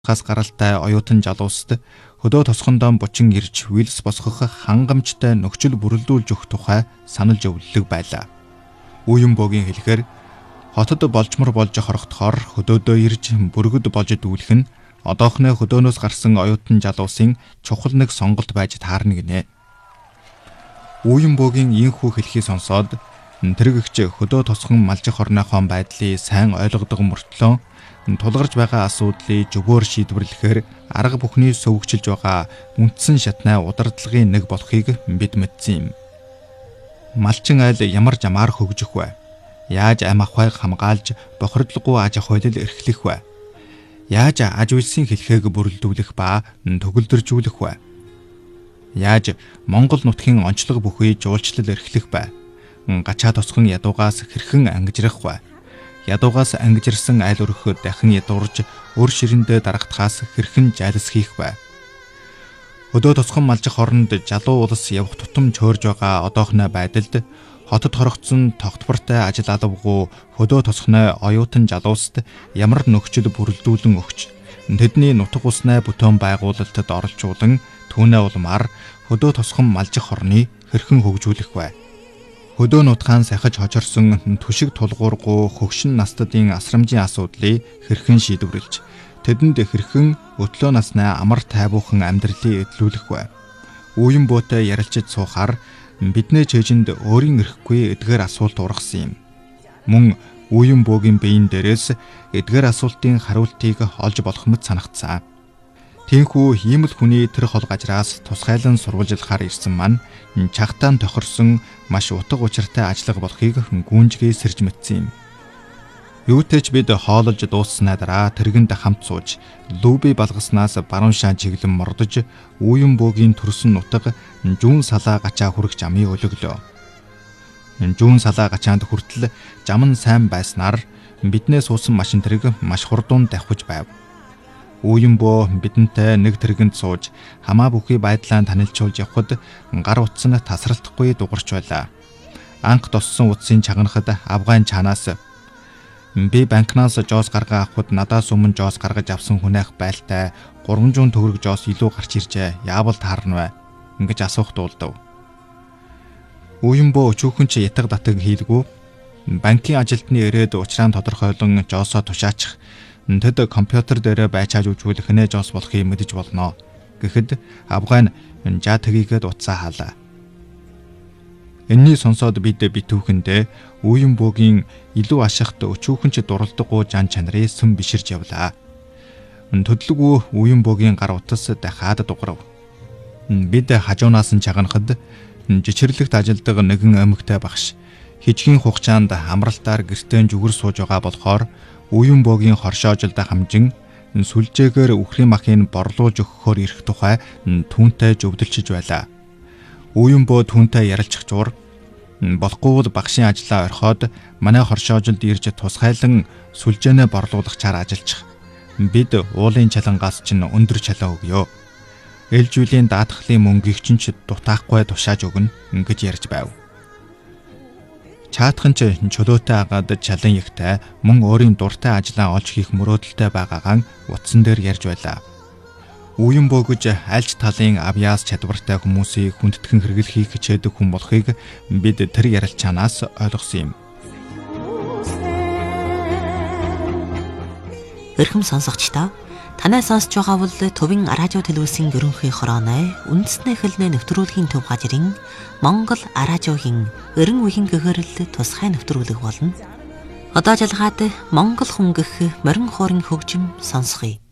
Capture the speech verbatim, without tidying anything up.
хас гаралтай оюутан залуусд хөдөө тосгондоо бучин ирж вилс босгох хангамжтай нөхцөл бүрэлдүүлж өгөх тухай санал зөвлөлөг байлаа. Уюнбогийн хэлэхээр хотод болжмор болж хорогдохоор хөдөөдөө ирж бүргэд болж дүүлэх нь одоохны хөдөөнөөс гарсан оюутан залуусын чухал нэг сонголт байж таарна гинэ. Уюнбогийн ийхүү хэлхийг сонсоод тэрэгч хөдөө тосгон малжих орныхон байдлыг сайн ойлгодог мөртлөө тулгарч байгаа асуудлыг зөвөр шийдвэрлэхээр арга бүхний сөвөгчилж байгаа үндсэн шатнай удирдлагын нэг болохыг бид мэдсэн юм. Малчин айл ямар жамаар хөгжих вэ? Яаж ам ахуйг хамгаалж бохирдлоггүй аж ахуйлал эрхлэх вэ? Яаж аж үйлсийн хэлхээг бүрэлдүүлэх ба төгөлдржүүлэх вэ? Яаж Монгол нутгийн онцлог бүхий жуулчлал эрхлэх вэ? Гачаа тосгон ядуугаас хэрхэн ангижрах вэ? Ядуугаас ангижирсан айл өрх дахин ядуурж өр ширэндээ дарагдахаас хэрхэн жайлс хийх вэ? Хөдөө тосгон малжих оронд жалуу улс явах тутам чөөрж байгаа одоохны байдалд хотод хорогдсон тогтвортой ажил алавгүй хөдөө тосгоны оюутан залуусд ямар нөхцөл бүрэлдүүлэн өгч тэдний нутаг усны бүтээн байгуулалтад оролцуулан түүнээ улмаар хөдөө тосгон малжих орны хэрхэн хөгжүүлэх вэ? Хөдөө нутгаан сахиж хожирсон түшиг тулгуургүй хөгшин настадын асрамжийн асуудлыг хэрхэн шийдвэрлэж тэдэнд хэрхэн өтлөө насны амар тайвуухан амьдралыг эдлүүлэх вэ? Уюнботой ярилцаж суухаар бидний чэжинд өөрийн эрэхгүй эдгээр асуулт ургасан юм. Мөн Уюнбогийн биеийн дээрээс эдгээр асуултын хариултыг олж болох мэт санагдсан. Тэнхүү ийм л хүний тэр хол гажраас тусгайлан сурвалжлахаар ирсэн маань чагтаан тохирсон маш утга учиртай ажиллага болохыг гүнжгээ сэрж мэдсэн юм. Юутэйч бид хоололж дууссанаа дараа тэргэнд хамт сууж лүби балгаснаас баруун шаан чиглэн мордож Уюнбогийн төрсөн нутаг Жүүн салаа гачаа хүрэх жамыг өлөглөө. Жүүн салаа гачаанд хүртэл жам нь сайн байснаар биднээ суусан машин тэрэг маш хурдуун давхиж байв. Уюнбо бидэнтэй нэг тэргэнд сууж хамаа бүхий байдлаа танилцуулж явхад гар утас нь тасралтгүй дугарч байлаа. Анх тоссон утсын чагнахад Афган чанаас би банкнаас жоос гаргаа авахд надаас өмнө жоос гаргаж авсан хүнийх байлтай гурван зуун төгрөг жоос илүү гарч иржээ. Яавал таарна вэ? Ингэж асуух дуулдав. Уюнбо өчүүхэн чи ятаг татаг хийлгүү. Банкын ажилтны ирээд учраан тодорхойлон жоосоо тушаачих. Тэд компьютер дээр байчааж үзүүлэх нэ жоос болохыг мэдэж болно. Гэхэд Афган жаа тгийгээд утсаа хаалаа. Энэний сонсоод бид битүүхэндээ Уюнбогийн илүү ашигт өчүүхэн ч дуралдаггүй жан чанарыг сүм биширж явлаа. Төдлөгөө Уюнбогийн гар утас дахиад дуграв. Бид хажуунаас нь чагнахад жичирлэгт ажилдаг нэгэн эмэгтэй багш хижгийн хугацаанд амралтаар гэртээ зүгэр сууж байгаа болохоор Уюнбогийн хоршоожилдаа хамжин сүлжээгээр үхрийн махыг борлуулж өгөхөөр ирэх тухай түүнтэй зөвдөлчж байлаа. Уюнбо түүнтэй ярилцах зур болохгүй бол багшийн ажлаа орхиод манай хоршоожилд ирж тусгайлан сүлжээнэ борлуулах чаар ажиллах. Бид уулын чалангаас чинь өндөр чалаа өгье. Ээлжүүлийн даатгалын мөнгийг чинь ч дутаахгүй тушааж өгнө гэж ярьж байв. Чаатхан ч чөлөөтэй агаад чалан ихтэй мөн өөрийн дуртай ажлаа олж хийх мөрөөдөлтэй байгаагаан утсан дээр ярьж байлаа. Уюнбо гэж альч талын авьяас чадвартай хүмүүсийг хүндэтгэн хэрэглэхийг хичээдэг хүн болохыг бид тэр ярилцаанаас ойлгосон юм. Эрхэм сонсогчдоо танай сонсож байгаа бол Төвийн радио телевизийн ерөнхий хорооной үндэсний хэлний нэвтрүүлгийн төв газрын Монгол радиогийн эрен үеийн гэгэрэл тусгай нэвтрүүлэг болно. Одоо жалгаад Монгол хүн гэх морин хоорын хөгжим сонсгоё.